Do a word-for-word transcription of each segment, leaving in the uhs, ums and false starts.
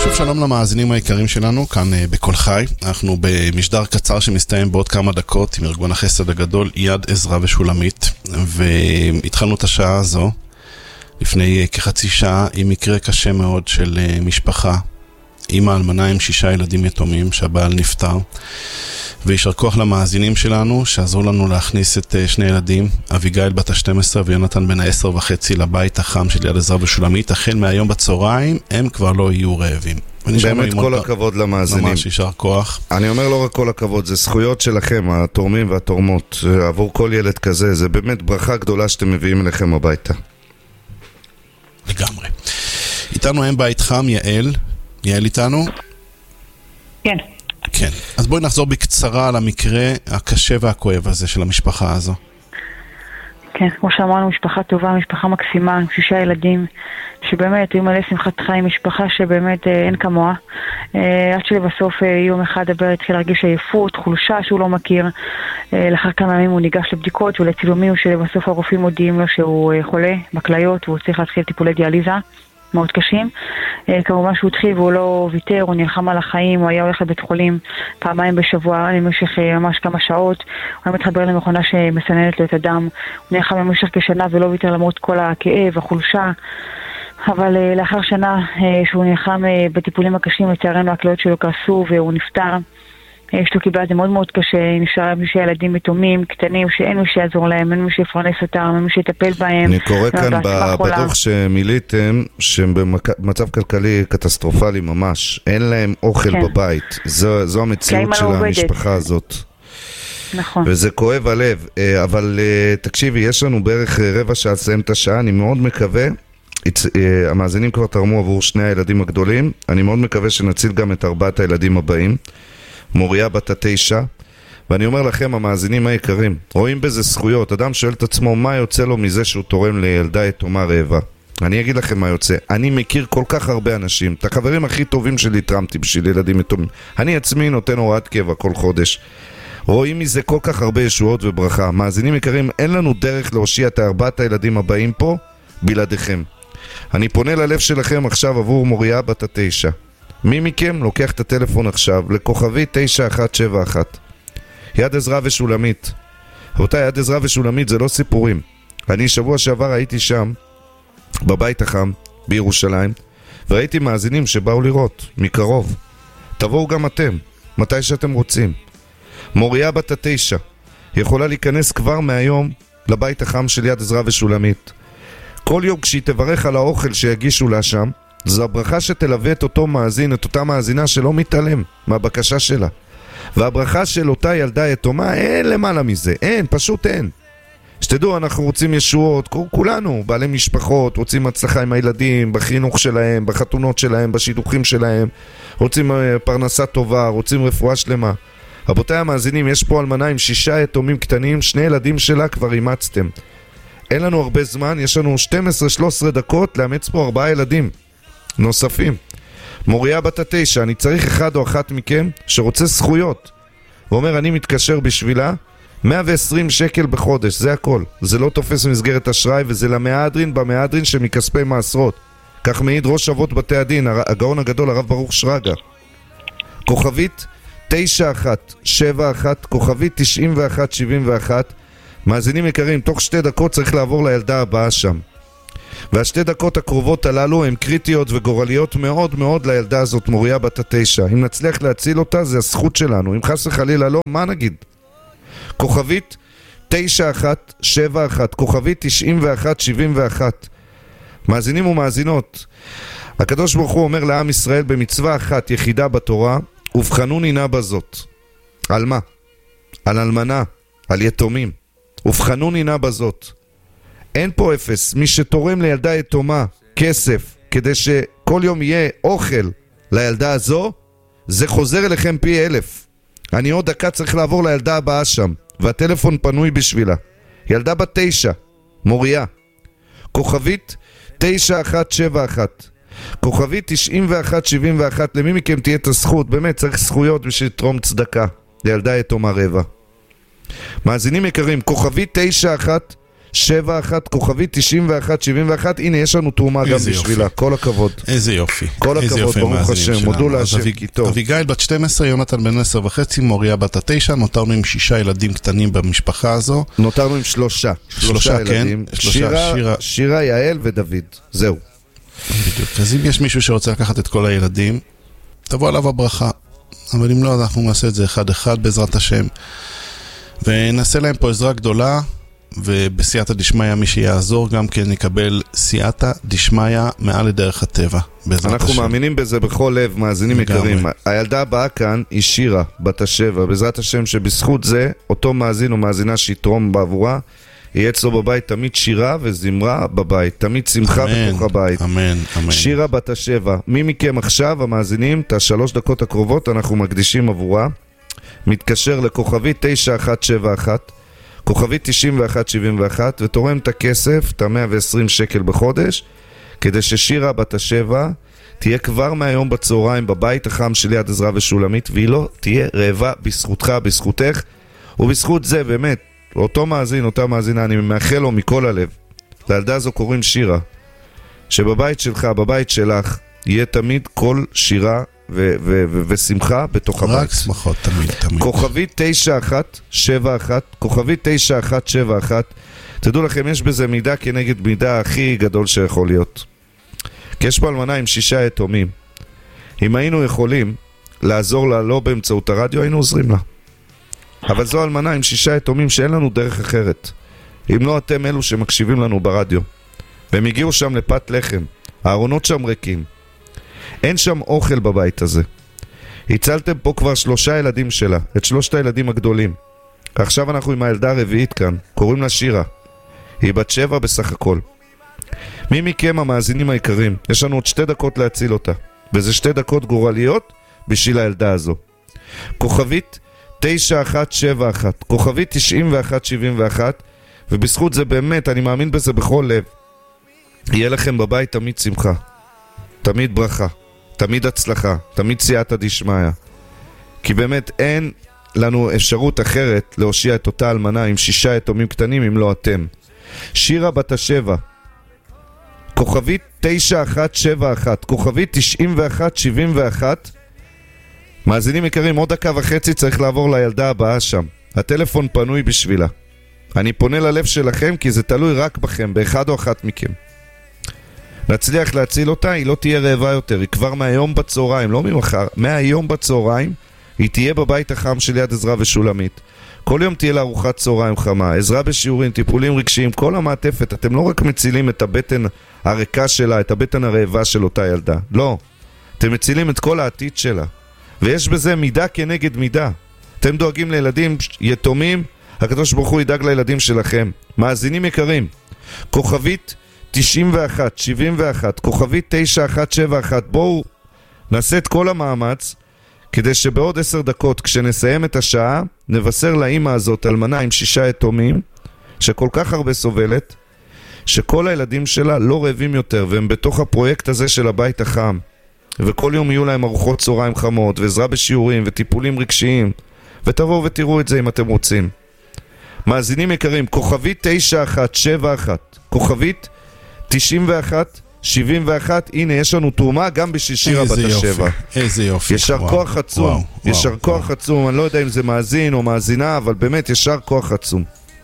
שוב שלום למאזינים היקרים שלנו, כאן בכל חי. אנחנו במשדר קצר שמסתיים בעוד כמה דקות עם ארגון החסד הגדול יד עזרא ושולמית, והתחלנו את השעה הזו לפני כחצי שעה עם מקרה קשה מאוד של משפחה, אמא אלמנה עם שישה ילדים יתומים שהבעל נפטר, וישר כוח למאזינים שלנו שעזרו לנו להכניס את שני ילדים, אביגיל בת ה-שתים עשרה ויונתן בן ה-עשר וחצי, לבית החם של יד עזרא ושולמית. החל מהיום בצהריים הם כבר לא יהיו רעבים. באמת כל הכבוד למאזינים. ממש ישר כוח. אני אומר לא רק כל הכבוד, זה זכויות שלכם, התורמים והתורמות, עבור כל ילד כזה, זה באמת ברכה גדולה שאתם מביאים אליכם הביתה. לגמרי. איתנו אם בית חם, יעל. יעל איתנו? כן. כן. אז בואי נחזור בקצרה על המקרה הקשה והכואב הזה של המשפחה הזו. כן, כמו שאמרנו, משפחה טובה, משפחה מקסימה, שישה ילדים, שבאמת היו מלא שמחת חיים, משפחה שבאמת אה, אין כמוה. אה, עד שלבסוף אה, יום אחד הבר התחיל להרגיש עייפות, חולשה שהוא לא מכיר. אה, לאחר כמה ימים הוא ניגש לבדיקות ולצילומים, שלבסוף הרופאים מודיעים לו שהוא אה, חולה בכליות, והוא צריך להתחיל טיפולי דיאליזה מאוד קשים. Uh, כמובן שהוא התחיל והוא לא ויתר, הוא נלחם על החיים, הוא היה הולך לבית חולים פעמיים בשבוע למשך uh, ממש כמה שעות, הוא היה מתחבר למכונה שמסננת לו את הדם, הוא נלחם במשך כשנה ולא ויתר למרות כל הכאב, החולשה, אבל uh, לאחר שנה uh, שהוא נלחם uh, בטיפולים הקשים, לצערנו הכליות שלו קרסו והוא נפטר. יש לו קיבל את זה מאוד מאוד קשה, נשאר מי שילדים יתומים, קטנים, שאין מי שיעזור להם, אין מי שיפרנס אותם, אין מי שיטפל בהם. אני קורא כאן בדוח שמיליתם, שהם במצב כלכלי קטסטרופלי ממש, אין להם אוכל כן. בבית, זו, זו המציאות של המשפחה הזאת. נכון. וזה כואב הלב, אבל תקשיבי, יש לנו בערך רבע שעה לסיים את השעה, אני מאוד מקווה, המאזינים כבר תרמו עבור שני הילדים הגדולים, אני מאוד מקווה שנציל גם את ארבעת הילדים הבאים. מוריה בת התשע, ואני אומר לכם המאזינים היקרים, רואים בזה זכויות. אדם שואל את עצמו מה יוצא לו מזה שהוא תורם לילדה יתומה רעבה. אני אגיד לכם מה יוצא. אני מכיר כל כך הרבה אנשים, את החברים הכי טובים שלי תרמתי בשביל ילדים יתומים. אני עצמי נותן הוראת קבע כל חודש. רואים מזה כל כך הרבה ישועות וברכה. מאזינים יקרים, אין לנו דרך להושיע את ארבעת הילדים הבאים פה בלעדיכם. אני פונה ללב שלכם עכשיו עבור מוריה בת התשע. מי מכם לוקח את הטלפון עכשיו לכוכבי תשע אחת שבע אחת, יד עזרא ושולמית. רבותיי, יד עזרא ושולמית זה לא סיפורים. אני שבוע שעבר הייתי שם בבית החם בירושלים, וראיתי מאזינים שבאו לראות מקרוב. תבואו גם אתם מתי שאתם רוצים. מוריה בת התשע יכולה להיכנס כבר מהיום לבית החם של יד עזרא ושולמית. כל יום כשהיא תברך על האוכל שיגישו לה שם, זו הברכה שתלווה את אותו מאזין, את אותה מאזינה שלא מתעלם מהבקשה שלה. והברכה של אותה ילדה יתומה, אין למעלה מזה, אין, פשוט אין. שתדעו, אנחנו רוצים ישועות, כולנו, בעלי משפחות, רוצים הצלחה עם הילדים, בחינוך שלהם, בחתונות שלהם, בשידוכים שלהם, רוצים פרנסה טובה, רוצים רפואה שלמה. רבותיי המאזינים, יש פה אלמנה עם שישה יתומים קטנים, שני ילדים שלה כבר אימצתם. אין לנו הרבה זמן, יש לנו שתים עשרה שלוש עשרה דקות לאמץ פה ארבעה ילדים נוספים. מוריה בת התשע, אני צריך אחד או אחת מכם שרוצה זכויות ואומר אני מתקשר בשבילה, מאה ועשרים שקל בחודש, זה הכל. זה לא תופס במסגרת אשראי, וזה למהדרין במהדרין שמכספי מעשרות. כך מעיד ראש אבות בתי הדין, הגאון הגדול הרב ברוך שרגא. כוכבית תשע אחת שבע אחת, כוכבית תשעים ואחת שבעים ואחת. מאזינים יקרים, תוך שתי דקות צריך לעבור לילדה הבאה שם, והשתי דקות הקרובות הללו הן קריטיות וגורליות מאוד מאוד לילדה הזאת, מוריה בת התשע. אם נצליח להציל אותה זה הזכות שלנו, אם חס וחלילה לא, מה נגיד? כוכבית תשע אחת שבע אחת, כוכבית תשעים ואחת שבעים ואחת. מאזינים ומאזינות, הקדוש ברוך הוא אומר לעם ישראל במצווה אחת יחידה בתורה, ובחנוני נא בזאת. על מה? על אלמנה, על יתומים. ובחנוני נא בזאת. אין פה אפס. מי שתורם לילדה יתומה כסף כדי שכל יום יהיה אוכל לילדה הזו, זה חוזר אליכם פי אלף. אני עוד דקה צריך לעבור לילדה הבאה שם, והטלפון פנוי בשבילה. ילדה בת תשע, מוריה. כוכבית תשע אחת שבע אחת, כוכבית תשעים ואחת שבעים ואחת. למי מכם תהיה את הזכות? באמת צריך זכויות בשביל לתרום צדקה לילדה יתומה רבע. מאזינים יקרים, כוכבית תשע אחת שבע אחת, כוכבית תשעים ואחת שבעים ואחת. הנה, יש לנו תרומה גם בשבילה. יופי. כל הכבוד. איזה יופי. כל איזה הכבוד, ברוך השם. מודו להשם אביג... כי טוב. אביגיל בת שתים עשרה, יונתן בן עשר וחצי, מוריה בת התשע. נותרנו עם שישה ילדים קטנים במשפחה הזו. נותרנו עם שלושה. שלושה, שלושה כן. ילדים. שלושה, שירה, שירה... שירה, יעל ודוד. זהו. בדיוק. אז אם יש מישהו שרוצה לקחת את כל הילדים, תבוא עליו הברכה. אבל אם לא, אנחנו נעשה את זה אחד אחד בעזרת השם. ונעשה להם פה עזרה גדולה, ובסייעתא דשמיא מי שיעזור גם כן יקבל סייעתא דשמיא מעל לדרך הטבע, בעזרת אנחנו השם. מאמינים בזה בכל לב, מאזינים יקרים. הילדה הבאה כאן היא שירה, בת השבע, בעזרת השם שבזכות זה, אותו מאזין או מאזינה שיתרום בעבורה, יהיה אצלו בבית תמיד שירה וזמרה בבית, תמיד שמחה אמן, בתוך הבית. אמן, אמן. שירה בת השבע, מי מכם עכשיו, המאזינים, את השלוש דקות הקרובות אנחנו מקדישים עבורה, מתקשר לכוכבית תשע אחת שבע אחת, כוכבית תשעים ואחת שבעים ואחת, ותורם את הכסף, את ה-מאה ועשרים שקל בחודש, כדי ששירה בת השבע תהיה כבר מהיום בצהריים בבית החם של יד עזרא ושולמית, והיא לא תהיה רעבה בזכותך, בזכותך, ובזכות זה באמת, אותו מאזין, אותה מאזינה, אני מאחל לו מכל הלב, לילדה הזו קוראים שירה, שבבית שלך, בבית שלך, יהיה תמיד כל שירה ו- ו- ו- ושמחה בתוך הבית. רק שמחות, תמיד, תמיד. כוכבית תשע אחת שבע אחת, כוכבית תשע אחת שבע אחת. תדעו לכם, יש בזה מידה כנגד מידה הכי גדול שיכול להיות. כי יש פה אלמנה עם שישה יתומים. אם היינו יכולים לעזור לה לא באמצעות הרדיו, היינו עוזרים לה. אבל זו אלמנה עם שישה יתומים שאין לנו דרך אחרת. אם לא אתם אלו שמקשיבים לנו ברדיו. והם הגיעו שם לפת לחם. הארונות שם ריקים. אין שם אוכל בבית הזה. הצלתם פה כבר שלושה ילדים שלה, את שלושת הילדים הגדולים. עכשיו אנחנו עם הילדה הרביעית כאן, קוראים לה שירה. היא בת שבע בסך הכל. מי מכם המאזינים העיקרים? יש לנו עוד שתי דקות להציל אותה. וזה שתי דקות גורליות בשביל הילדה הזו. כוכבית תשע אחת שבע אחת, כוכבית תשעים ואחת שבעים ואחת, ובזכות זה באמת, אני מאמין בזה בכל לב. יהיה לכם בבית תמיד שמחה. תמיד ברכה, תמיד הצלחה, תמיד סייעתא דשמיא. כי באמת אין לנו אפשרות אחרת להושיע את אותה אלמנה עם שישה יתומים קטנים אם לא אתם. שירה בת השבע, כוכבית תשע אחת שבע אחת, כוכבית תשעים ואחת שבעים ואחת. מאזינים יקרים, עוד דקה וחצי צריך לעבור לילדה הבאה שם. הטלפון פנוי בשבילה. אני פונה ללב שלכם כי זה תלוי רק בכם, באחד או אחת מכם. נצליח להציל אותה, היא לא תהיה רעבה יותר, היא כבר מהיום בצהריים, לא ממחר, מהיום בצהריים, היא תהיה בבית החם של יד עזרא ושולמית. כל יום תהיה לה ארוחת צהריים חמה, עזרה בשיעורים, טיפולים רגשיים, כל המעטפת. אתם לא רק מצילים את הבטן הריקה שלה, את הבטן הרעבה של אותה ילדה, לא. אתם מצילים את כל העתיד שלה. ויש בזה מידה כנגד מידה. אתם דואגים לילדים יתומים, הקדוש ברוך הוא ידאג לילדים שלכם. מאזינים יקרים, כוכבית תשעים ואחת שבעים ואחת, כוכבית תשע אחת שבע אחת, בואו נעשה את כל המאמץ כדי שבעוד עשר דקות כשנסיים את השעה נבשר לאמא הזאת, אלמנה עם שישה יתומים שכל כך הרבה סובלת, שכל הילדים שלה לא רעבים יותר והם בתוך הפרויקט הזה של הבית החם, וכל יום יהיו להם ארוחות צהריים חמות ועזרה בשיעורים וטיפולים רגשיים, ותבואו ותראו את זה אם אתם רוצים. מאזינים יקרים, כוכבית תשע אחת שבע אחת, כוכבית תשעים ואחת שבעים ואחת. הנה, יש לנו תרומה גם בשביל שירה בת השבע. איזה יופי. ישר כוח עצום. ישר כוח עצום. אני לא יודע אם זה מאזין או מאזינה, אבל באמת ישר כוח עצום.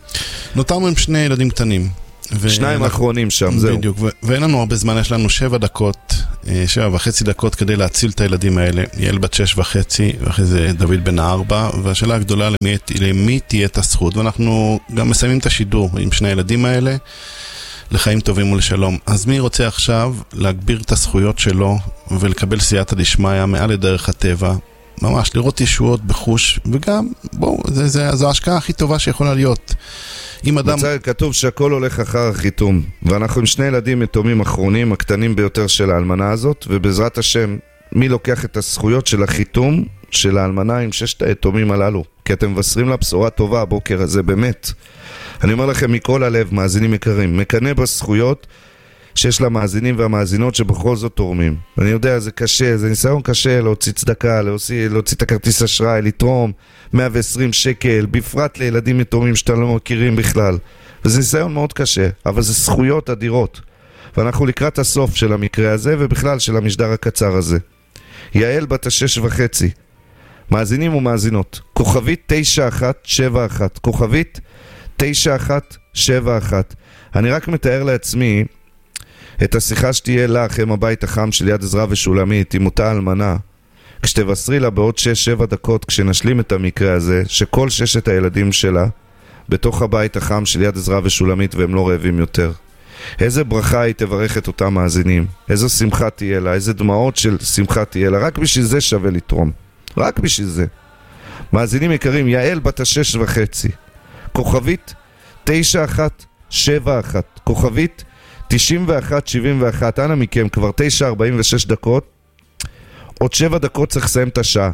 נותרנו עם שני ילדים קטנים. שניים האחרונים שם, זהו. בדיוק, ואין לנו הרבה זמן, יש לנו שבע דקות, שבע וחצי דקות כדי להציל את הילדים האלה. יעל בת שש וחצי, ואחרי זה דוד בן הארבע, והשאלה הגדולה למי, למי תהיה את הזכות. ואנחנו גם מסיימים את השידור עם שני הילדים האלה. לחיים טובים ולשלום. אז מי רוצה עכשיו להגביר את הזכויות שלו ולקבל סייעתא דשמיא מעל לדרך הטבע, ממש לראות ישועות בחוש, וגם בואו, זה, זה, זו ההשקעה הכי טובה שיכולה להיות. אם אדם... מצא, כתוב שהכל הולך אחר החיתום, ואנחנו עם שני ילדים יתומים אחרונים, הקטנים ביותר של האלמנה הזאת, ובעזרת השם, מי לוקח את הזכויות של החיתום של האלמנה עם ששת היתומים הללו? כי אתם מבשרים לה בשורה טובה הבוקר הזה, באמת. אני אומר לכם מכל הלב, מאזינים יקרים, מקנה בזכויות שיש למאזינים והמאזינות שבכל זאת תורמים. אני יודע, זה קשה, זה ניסיון קשה להוציא צדקה, להוציא, להוציא את הכרטיס אשראי, לתרום מאה ועשרים שקל, בפרט לילדים יתומים שאתם לא מכירים בכלל. וזה ניסיון מאוד קשה, אבל זה זכויות אדירות. ואנחנו לקראת הסוף של המקרה הזה, ובכלל של המשדר הקצר הזה. יעל בת השש וחצי, מאזינים ומאזינות, כוכבית תשע אחת שבע אחת, כוכבית תשע אחת שבע אחת. אני רק מתאר לעצמי את השיחה שתהיה לך עם הבית החם של יד עזרא ושולמית, עם אותה אלמנה, כשתבשרי לה בעוד שש שבע דקות, כשנשלים את המקרה הזה, שכל ששת הילדים שלה בתוך הבית החם של יד עזרא ושולמית והם לא רעבים יותר. איזה ברכה היא תברך את אותם מאזינים, איזו שמחה תהיה לה, איזה דמעות של שמחה תהיה לה. רק בשביל זה שווה לתרום, רק בשביל זה. מאזינים יקרים, יעל בת השש וחצי, כוכבית תשע אחת שבע אחת, כוכבית תשעים ואחת שבעים ואחת. אנא מכם, כבר תשע ארבעים ושש דקות, עוד שבע דקות צריך לסיים את השעה.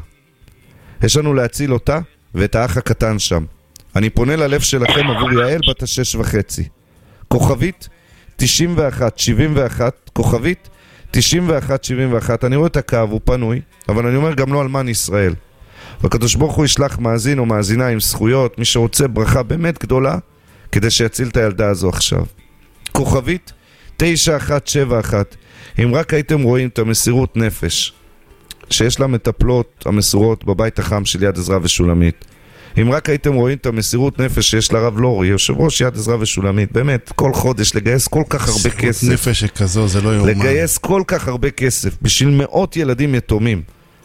יש לנו להציל אותה ואת האח הקטן שם. אני פונה ללב שלכם עבור יעל בת השש וחצי, כוכבית תשעים ואחת שבעים ואחת, כוכבית תשעים ואחת שבעים ואחת. אני רואה את הקו, הוא פנוי, אבל אני אומר גם לא אלמן ישראל. והקדוש ברוך הוא ישלח מאזין או מאזינה עם זכויות, מי שרוצה ברכה באמת גדולה, כדי שיציל את הילדה הזו עכשיו. כוכבית תשע אחת שבע אחת. אם רק הייתם רואים את המסירות נפש שיש לה מטפלות המסורות בבית החם של יד עזרא ושולמית, אם רק הייתם רואים את המסירות נפש שיש לרב לורי, יושב ראש יד עזרא ושולמית, באמת, כל חודש לגייס כל כך הרבה כסף. מסירות נפש שכזו, זה לא יאומן. לגייס כל כך הרבה כסף בשביל מאות ילדים יתומים.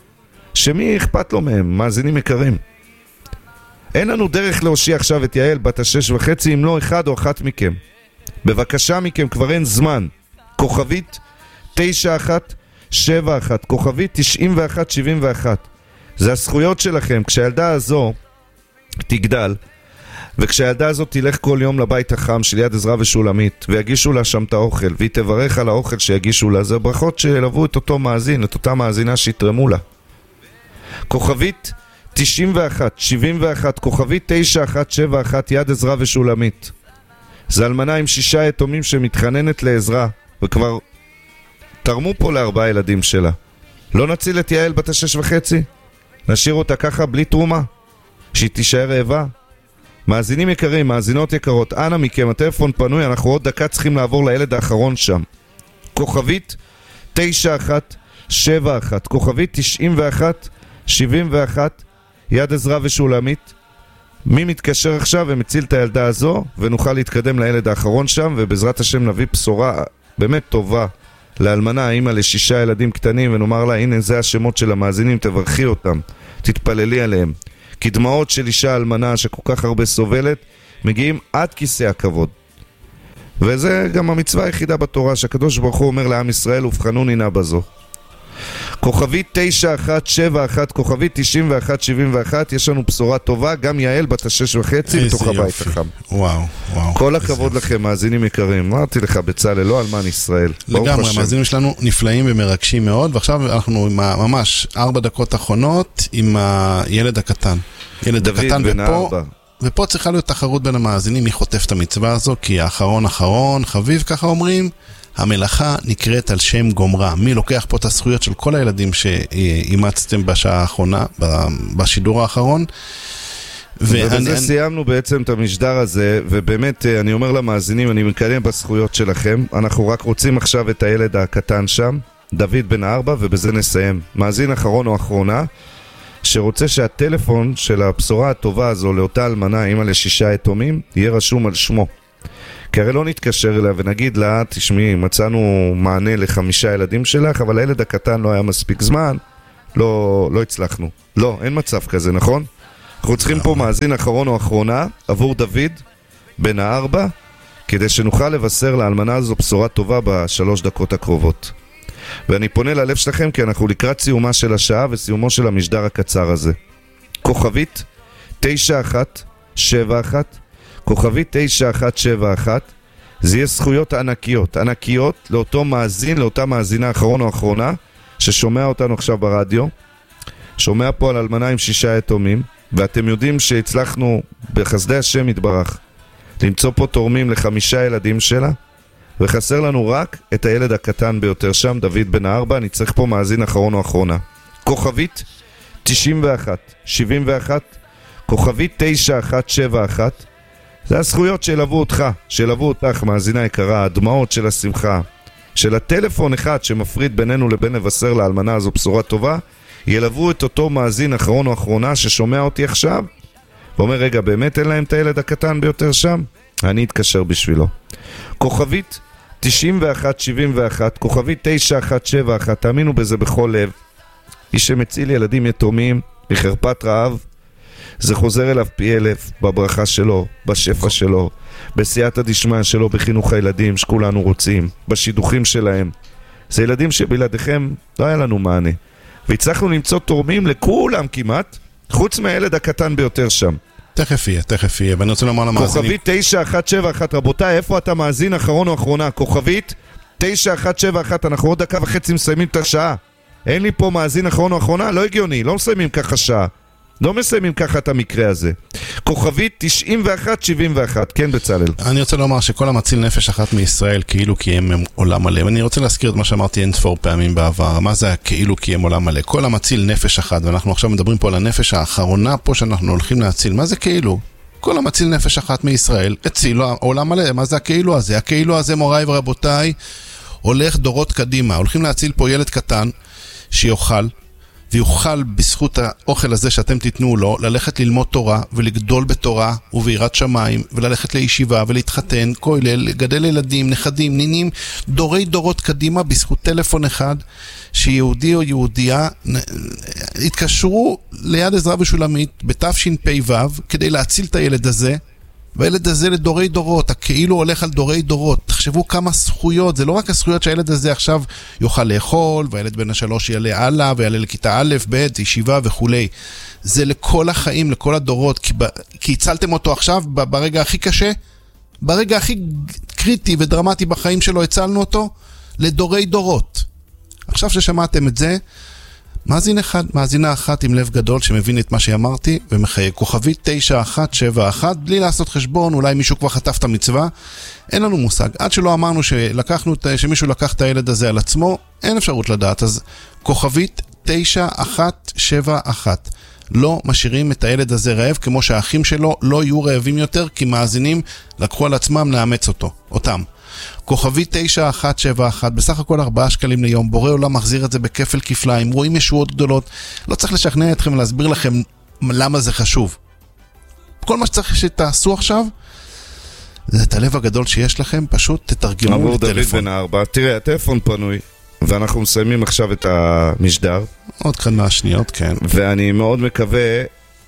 שמי אכפת לו מהם, מאזינים יקרים. אין לנו דרך להושיע עכשיו את יעל בת השש וחצי, אם לא אחד או אחת מכם. בבקשה מכם, כבר אין זמן. כוכבית תשע אחת שבע אחת, כוכבית תשעים ואחת שבעים ואחת. זה הזכויות שלכם. כשהילדה הזו תגדל, וכשהילדה הזאת תלך כל יום לבית החם של יד עזרא ושולמית, ויגישו לה שם את האוכל, והיא תברך על האוכל שיגישו לה, זה ברכות שילוו את אותו מאזין, את אותה מאזינה שיתרמו לה. כוכבית תשעים ואחת שבעים ואחת, כוכבית תשע אחת שבע אחת, יד עזרא ושולמית. זה אלמנה עם שישה יתומים שמתחננת לעזרה, וכבר תרמו פה לארבעה ילדים שלה. לא נציל את יעל בת השש וחצי? נשאיר אותה ככה בלי תרומה? שהיא תישאר רעבה? מאזינים יקרים, מאזינות יקרות, אנא מכם, הטלפון פנוי, אנחנו עוד דקה צריכים לעבור לילד האחרון שם. כוכבית תשע אחת שבע אחת, כוכבית תשעים ואחת שבעים ואחת, יד עזרא ושולמית. מי מתקשר עכשיו ומציל את הילדה הזו, ונוכל להתקדם לילד האחרון שם, ובעזרת השם נביא בשורה באמת טובה לאלמנה, האמא לשישה ילדים קטנים, ונאמר לה, הנה זה השמות של המאזינים, תברכי אותם, תתפללי עליהם. כי דמעות של אישה אלמנה שכל כך הרבה סובלת, מגיעים עד כיסא הכבוד. וזה גם המצווה היחידה בתורה, שהקדוש ברוך הוא אומר לעם ישראל, ובחנוני נא בזו. כוכבית תשע אחת שבע אחת, כוכבית תשעים ואחת שבעים ואחת. יש לנו בשורה טובה, גם יעל בת השש וחצי בתוך הבית החם. וואו, וואו. כל הכבוד לכם, מאזינים יקרים. אמרתי לך בצלאל, לא אלמן ישראל. לגמרי, המאזינים שלנו נפלאים ומרגשים מאוד, ועכשיו אנחנו עם ממש ארבע דקות אחרונות עם הילד הקטן. ילד הקטן, ופה, ופה צריכה להיות תחרות בין המאזינים, מי חוטף את המצווה הזו, כי האחרון אחרון, חביב, ככה אומרים, המלאכה נקראת על שם גומרה. מי לוקח פה את הזכויות של כל הילדים שאימצתם בשעה האחרונה, בשידור האחרון? ובזה אני... סיימנו בעצם את המשדר הזה, ובאמת אני אומר למאזינים, אני מקדם בזכויות שלכם. אנחנו רק רוצים עכשיו את הילד הקטן שם, דוד בן ארבע, ובזה נסיים. מאזין אחרון או אחרונה, שרוצה שהטלפון של הבשורה הטובה הזו לאותה אלמנה, אמא לשישה יתומים, יהיה רשום על שמו. כי הרי לא נתקשר אליה ונגיד לה, תשמעי, מצאנו מענה לחמישה ילדים שלך, אבל הילד הקטן לא היה מספיק זמן, לא, לא הצלחנו. לא, אין מצב כזה, נכון? אנחנו צריכים פה מאזין אחרון או אחרונה עבור דוד בן הארבע, כדי שנוכל לבשר לאלמנה הזו בשורה טובה בשלוש דקות הקרובות. ואני פונה ללב שלכם, כי אנחנו לקראת סיומה של השעה וסיומו של המשדר הקצר הזה. כוכבית תשע אחת שבע אחת, כוכבית תשע אחת שבע אחת. זה יהיה זכויות ענקיות, ענקיות לאותו מאזין, לאותה מאזינה האחרון או האחרונה ששומע אותנו עכשיו ברדיו, שומע פה על אלמנה עם שישה יתומים, ואתם יודעים שהצלחנו בחסדי השם יתברך למצוא פה תורמים לחמישה ילדים שלה, וחסר לנו רק את הילד הקטן ביותר שם, דוד בן הארבע. אני צריך פה מאזין אחרון או אחרונה. כוכבית תשעים ואחת שבעים ואחת, כוכבית תשע אחת שבע אחת. זה הזכויות שילוו אותך, שילוו אותך, מאזינה יקרה, הדמעות של השמחה, של הטלפון אחד שמפריד בינינו לבין לבשר לאלמנה הזו בשורה טובה, ילוו את אותו מאזין אחרון או אחרונה ששומע אותי עכשיו, ואומר, רגע, באמת אין להם את הילד הקטן ביותר שם? אני אתקשר בשבילו. כוכבית תשעים ואחת שבעים ואחת, כוכבית תשע אחת שבע אחת, תאמינו בזה בכל לב. איש שמציל ילדים יתומים מחרפת רעב, זה חוזר אליו פי אלף בברכה שלו, בשפע שלו, בסייעתא דשמיא שלו, בחינוך הילדים שכולנו רוצים, בשידוכים שלהם. זה ילדים שבלעדיכם לא היה לנו מענה. והצלחנו למצוא תורמים לכולם כמעט, חוץ מהילד הקטן ביותר שם. תכף יהיה, תכף יהיה, ואני רוצה לומר למאזינים. כוכבית תשע אחת שבע אחת, רבותיי, איפה אתה מאזין אחרון או אחרונה? כוכבית תשע אחת שבע אחת, אנחנו עוד דקה וחצי מסיימים את השעה. אין לי פה מאזין אחרון או אחרונה? לא הגיוני, לא מסיימים ככה שעה. לא מסיימים ככה את המקרה הזה. כוכבית תשעים ואחת שבעים ואחת, כן בצלאל. אני רוצה לומר שכל המציל נפש אחת מישראל כאילו קיים עולם מלא. אני רוצה להזכיר את מה שאמרתי אין ספור פעמים בעבר. מה זה כאילו קיים עולם מלא? כל המציל נפש אחת, ואנחנו עכשיו מדברים פה על הנפש האחרונה פה שאנחנו הולכים להציל. מה זה כאילו? כל המציל נפש אחת מישראל הציל עולם מלא. מה זה הכאילו הזה? הכאילו הזה, מוריי ורבותיי, הולך דורות קדימה. הולכים להציל פה ילד קטן שיוכל ויוכל בזכות האוכל הזה שאתם תיתנו לו ללכת ללמוד תורה ולגדול בתורה וביראת שמיים וללכת לישיבה ולהתחתן, כולל, לגדל ילדים, נכדים, נינים, דורי דורות קדימה בזכות טלפון אחד שיהודי או יהודייה התקשרו ליד עזרא ושולמית בתשפ"ו כדי להציל את הילד הזה, והילד הזה לדורי דורות, הכאילו הולך על דורי דורות. תחשבו כמה זכויות, זה לא רק הזכויות שהילד הזה עכשיו יוכל לאכול, והילד בן השלוש יעלה הלאה, ויעלה לכיתה א', ב', ישיבה וכו'. זה לכל החיים, לכל הדורות, כי, כי הצלתם אותו עכשיו ברגע הכי קשה, ברגע הכי קריטי ודרמטי בחיים שלו, הצלנו אותו לדורי דורות. עכשיו ששמעתם את זה, מאזין אחד, מאזינה אחת עם לב גדול שמבין את מה שאמרתי ומחייג. כוכבית תשע אחת שבע אחת, בלי לעשות חשבון, אולי מישהו כבר חטף את המצווה, אין לנו מושג. עד שלא אמרנו שלקחנו, שמישהו לקח את הילד הזה על עצמו, אין אפשרות לדעת. אז כוכבית תשע אחת שבע אחת, לא משאירים את הילד הזה רעב, כמו שהאחים שלו לא יהיו רעבים יותר, כי מאזינים לקחו על עצמם לאמץ אותו, אותם. כוכבית תשע אחת שבע אחת, בסך הכל ארבעה שקלים ליום, בורא עולם מחזיר את זה בכפל כפליים, רואים ישועות גדולות, לא צריך לשכנע אתכם ולהסביר לכם למה זה חשוב. כל מה שצריך שתעשו עכשיו, זה את הלב הגדול שיש לכם, פשוט תתרגמו עבור לטלפון. דוד בן ארבע, תראה, הטלפון פנוי, ואנחנו מסיימים עכשיו את המשדר. עוד כמה שניות, כן. ואני מאוד מקווה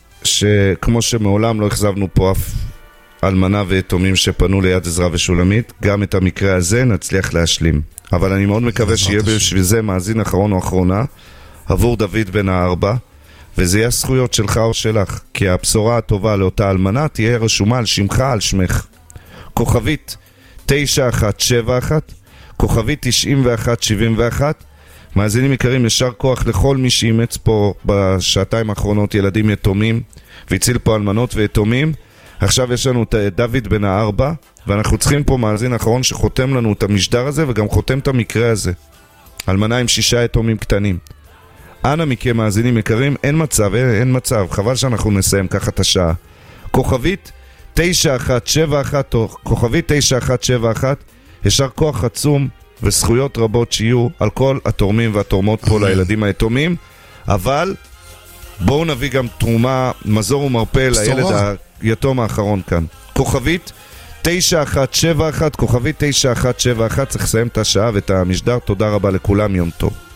שכמו שמעולם לא החזבנו פה אף אלמנה ויתומים שפנו ליד עזרא ושולמית, גם את המקרה הזה נצליח להשלים. אבל אני מאוד מקווה שיהיה בשביל זה מאזין אחרון או אחרונה עבור דוד בן הארבע, וזה יהיה הזכויות שלך או שלך, כי הבשורה הטובה לאותה אלמנה תהיה רשומה על שמך, על שמך. כוכבית תשע אחת שבע אחת, כוכבית תשעים ואחת שבעים ואחת. מאזינים יקרים, ישר כוח לכל מי שאימץ פה בשעתיים האחרונות ילדים יתומים והציל פה אלמנות ויתומים. עכשיו יש לנו את דוד בן הארבע, ואנחנו צריכים פה מאזין אחרון שחותם לנו את המשדר הזה וגם חותם את המקרה הזה. אלמנה עם שישה יתומים קטנים. אנא מכם מאזינים יקרים, אין מצב, אין, אין מצב, חבל שאנחנו נסיים ככה את השעה. כוכבית תשע אחת שבע אחת או כוכבית תשע אחת שבע אחת, ישר כוח עצום וזכויות רבות שיהיו על כל התורמים והתורמות פה לילדים היתומים. אבל בואו נביא גם תרומה, מזור ומרפא לילד היתום האחרון כאן. כוכבית תשע אחת שבע אחת, כוכבית תשע אחת שבע אחת, צריך לסיים את השעה ואת המשדר. תודה רבה לכולם, יום טוב.